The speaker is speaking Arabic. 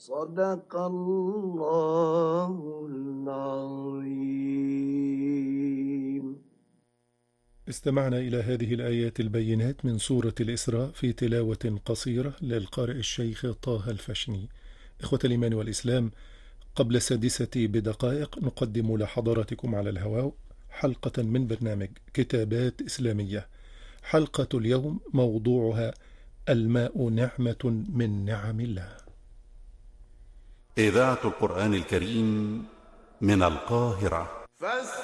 صدق الله العظيم. استمعنا إلى هذه الآيات البينات من سورة الإسراء في تلاوة قصيرة للقارئ الشيخ طه الفشني. إخوة الإيمان والإسلام، قبل 6 بدقائق نقدم لحضراتكم على الهواء حلقة من برنامج كتابات إسلامية. حلقة اليوم موضوعها: الماء نعمة من نعم الله. إذاعة القرآن الكريم من القاهرة.